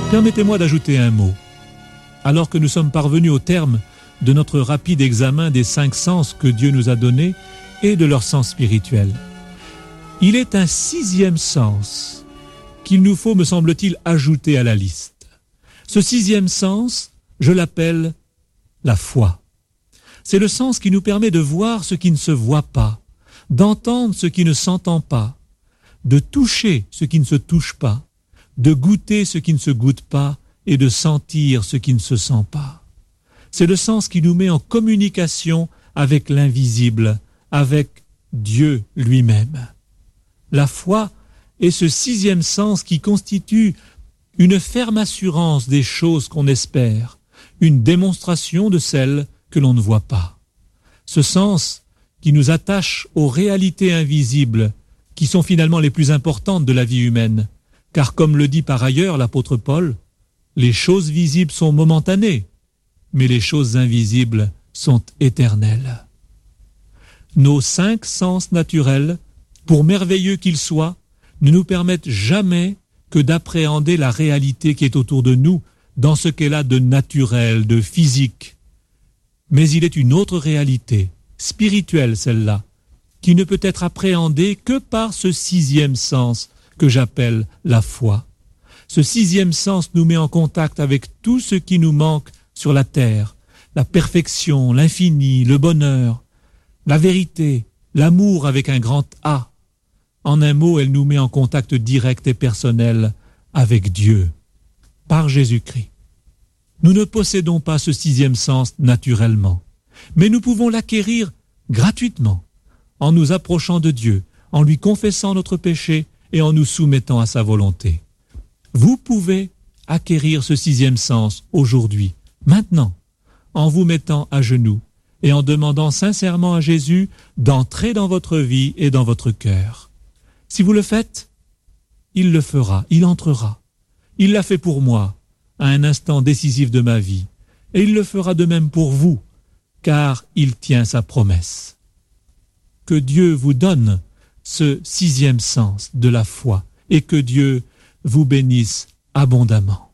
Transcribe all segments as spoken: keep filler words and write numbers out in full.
Permettez-moi d'ajouter un mot. Alors que nous sommes parvenus au terme de notre rapide examen des cinq sens que Dieu nous a donnés et de leur sens spirituel, il est un sixième sens qu'il nous faut, me semble-t-il, ajouter à la liste. Ce sixième sens, je l'appelle la foi. C'est le sens qui nous permet de voir ce qui ne se voit pas, d'entendre ce qui ne s'entend pas, de toucher ce qui ne se touche pas, de goûter ce qui ne se goûte pas et de sentir ce qui ne se sent pas. C'est le sens qui nous met en communication avec l'invisible, avec Dieu lui-même. La foi est ce sixième sens qui constitue une ferme assurance des choses qu'on espère, une démonstration de celles que l'on ne voit pas. Ce sens qui nous attache aux réalités invisibles qui sont finalement les plus importantes de la vie humaine, car comme le dit par ailleurs l'apôtre Paul, les choses visibles sont momentanées, mais les choses invisibles sont éternelles. Nos cinq sens naturels, pour merveilleux qu'ils soient, ne nous permettent jamais que d'appréhender la réalité qui est autour de nous dans ce qu'elle a de naturel, de physique. Mais il est une autre réalité, spirituelle celle-là, qui ne peut être appréhendée que par ce sixième sens que j'appelle la foi. Ce sixième sens nous met en contact avec tout ce qui nous manque sur la terre, la perfection, l'infini, le bonheur, la vérité, l'amour avec un grand A. En un mot, elle nous met en contact direct et personnel avec Dieu, par Jésus-Christ. Nous ne possédons pas ce sixième sens naturellement, mais nous pouvons l'acquérir gratuitement, en nous approchant de Dieu, en lui confessant notre péché et en nous soumettant à sa volonté. Vous pouvez acquérir ce sixième sens aujourd'hui, maintenant, en vous mettant à genoux et en demandant sincèrement à Jésus d'entrer dans votre vie et dans votre cœur. Si vous le faites, il le fera, il entrera. Il l'a fait pour moi, à un instant décisif de ma vie, et il le fera de même pour vous, car il tient sa promesse. Que Dieu vous donne ce sixième sens de la foi et que Dieu vous bénisse abondamment.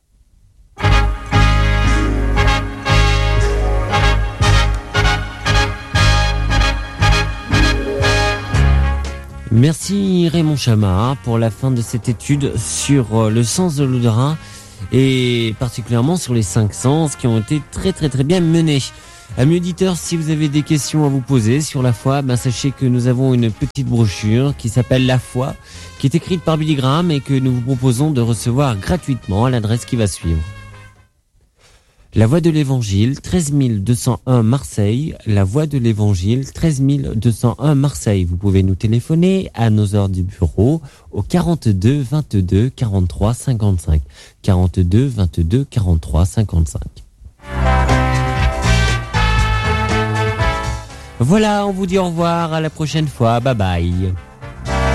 Merci Raymond Chama pour la fin de cette étude sur le sens de l'odorat et particulièrement sur les cinq sens qui ont été très très très bien menés. Amis auditeurs, si vous avez des questions à vous poser sur la foi, ben sachez que nous avons une petite brochure qui s'appelle La foi, qui est écrite par Billy Graham et que nous vous proposons de recevoir gratuitement à l'adresse qui va suivre. La Voix de l'Évangile, treize mille deux cent un Marseille. La Voix de l'Évangile, treize mille deux cent un Marseille. Vous pouvez nous téléphoner à nos heures du bureau au quarante-deux vingt-deux quarante-trois cinquante-cinq. quarante-deux vingt-deux quarante-trois cinquante-cinq. Voilà, on vous dit au revoir, à la prochaine fois, bye bye.